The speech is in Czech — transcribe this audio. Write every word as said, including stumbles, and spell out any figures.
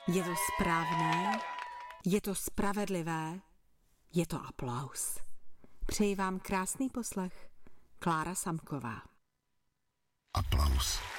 Je to správné, je to spravedlivé, je to aplaus. Přeji vám krásný poslech. Klára Samková. Aplaus.